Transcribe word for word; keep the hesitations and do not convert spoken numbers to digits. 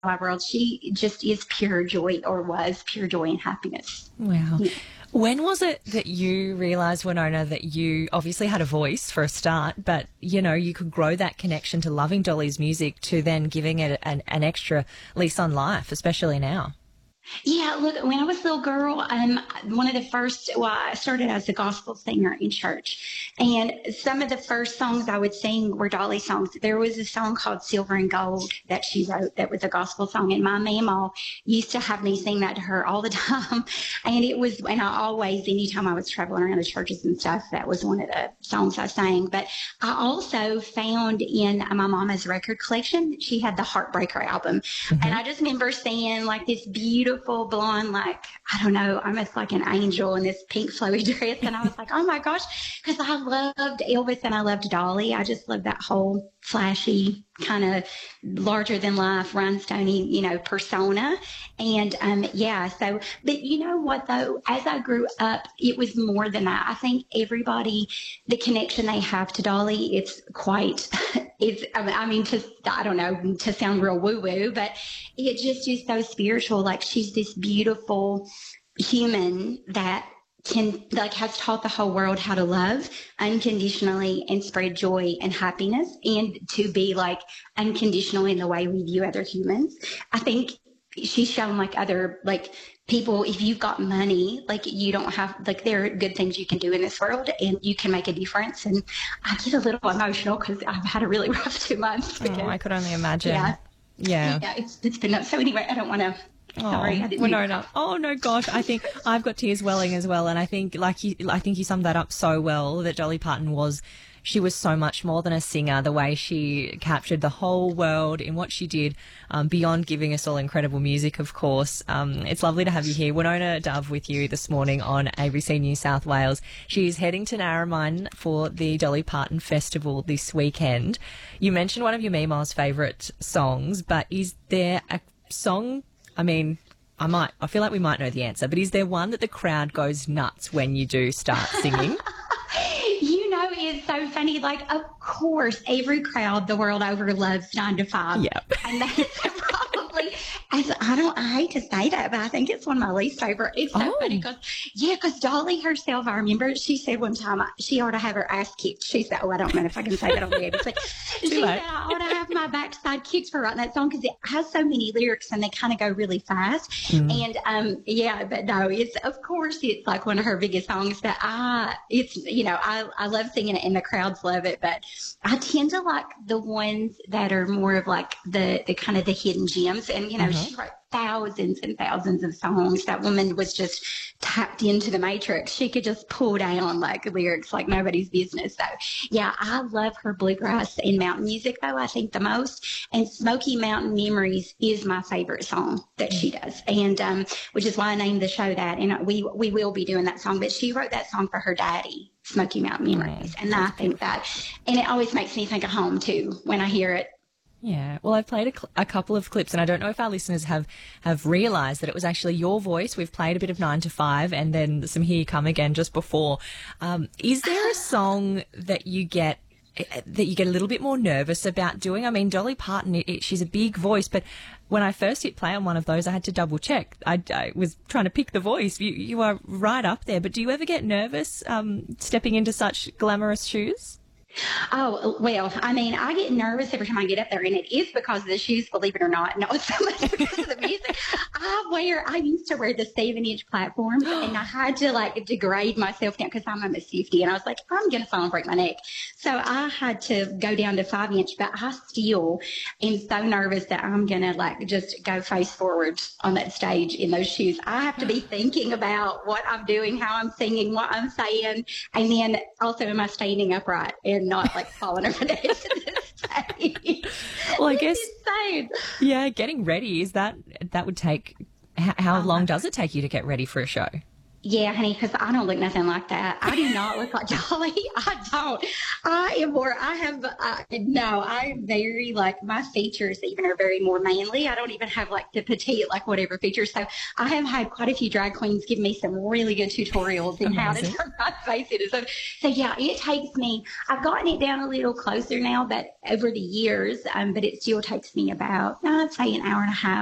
wide world. She just is pure joy, or was pure joy and happiness. Wow. Yeah. When was it that you realised, Winona, that you obviously had a voice for a start, but, you know, you could grow that connection to loving Dolly's music to then giving it an, an extra lease on life, especially now? Yeah, look, when I was a little girl, um, one of the first, well, I started as a gospel singer in church. And some of the first songs I would sing were Dolly songs. There was a song called Silver and Gold that she wrote that was a gospel song. And my mama used to have me sing that to her all the time. And it was, and I always, anytime I was traveling around the churches and stuff, that was one of the songs I sang. But I also found in my mama's record collection, she had the Heartbreaker album. Mm-hmm. And I just remember seeing like this beautiful, beautiful blonde, like, I don't know, almost like an angel in this pink flowy dress. And I was like, oh my gosh, because I loved Elvis and I loved Dolly. I just loved that whole flashy, kind of larger than life, rhinestoney, you know, persona. And um, yeah, so, but you know what though, as I grew up, it was more than that. I think everybody, the connection they have to Dolly, it's quite, it's, I mean, to, I don't know, to sound real woo woo, but it just is so spiritual. Like she's this beautiful human that can, like, has taught the whole world how to love unconditionally and spread joy and happiness, and to be like unconditional in the way we view other humans. I think she's shown like other, like, people, if you've got money, like, you don't have, like, there are good things you can do in this world and you can make a difference. And I get a little emotional because I've had a really rough two months. Because, oh, I could only imagine. Yeah. Yeah. Yeah, it's, it's been up. So anyway, I don't want to. Sorry, oh, I didn't Winona. Oh no, gosh! I think I've got tears welling as well, and I think, like you, I think you summed that up so well. That Dolly Parton was, she was so much more than a singer. The way she captured the whole world in what she did, um, beyond giving us all incredible music, of course. Um, it's lovely to have you here, Winona Dove, with you this morning on A B C New South Wales. She's heading to Narromine for the Dolly Parton Festival this weekend. You mentioned one of your Mima's favourite songs, but is there a song? I mean, I might, I feel like we might know the answer, but is there one that the crowd goes nuts when you do start singing? You know, it's so funny. Like, of course, every crowd the world over loves Nine to Five. Yep. And that's probably, as I don't, I hate to say that, but I think it's one of my least favorite. It's so Oh. funny because, yeah, because Dolly herself, I remember she said one time she ought to have her ass kicked. She said, oh, I don't know if I can say that on the air. But she said, I ought to have my backside kicked for writing that song because it has so many lyrics and they kind of go really fast. Mm. And, um, yeah, but no, it's, of course, it's like one of her biggest songs, but I, it's, you know, I, I love singing it and the crowds love it, but I tend to like the ones that are more of like the, the kind of the hidden gems. And, you know, Mm-hmm. she wrote thousands and thousands of songs. That woman was just tapped into the matrix. She could just pull down like lyrics like nobody's business. So yeah, I love her bluegrass and mountain music though, I think the most. And Smoky Mountain Memories is my favorite song that she does. And, um, which is why I named the show that. And we, we will be doing that song, but she wrote that song for her daddy, Smoky Mountain Memories. And I think that, and it always makes me think of home too when I hear it. Yeah, well, I've played a, cl- a couple of clips, and I don't know if our listeners have, have realised that it was actually your voice. We've played a bit of Nine to Five and then some Here You Come Again just before. Um, is there a song that you get that you get a little bit more nervous about doing? I mean, Dolly Parton, it, it, she's a big voice, but when I first hit play on one of those, I had to double check. I, I was trying to pick the voice. You, you are right up there, but do you ever get nervous um, stepping into such glamorous shoes? Oh, well, I mean, I get nervous every time I get up there, and it is because of the shoes, believe it or not. Not so much because of the music. I wear, I used to wear the seven inch platforms, and I had to like degrade myself down because I'm almost fifty, and I was like, I'm going to fall and break my neck. So I had to go down to five inch, but I still am so nervous that I'm going to like just go face forward on that stage in those shoes. I have to be thinking about what I'm doing, how I'm singing, what I'm saying, and then also am I standing upright and not like falling over the edge of the stage. Well, I It's guess, insane. yeah, getting ready, is that, that would take, how, how long does it take you to get ready for a show? Yeah, honey, because I don't look nothing like that. I do not look like Dolly. I don't. I am more, I have, I, no, I'm very, like, my features even are very more manly. I don't even have, like, the petite, like, whatever features. So I have had quite a few drag queens give me some really good tutorials in how to turn my face into. So, so, yeah, it takes me, I've gotten it down a little closer now, but over the years, um, but it still takes me about, I'd say an hour and a half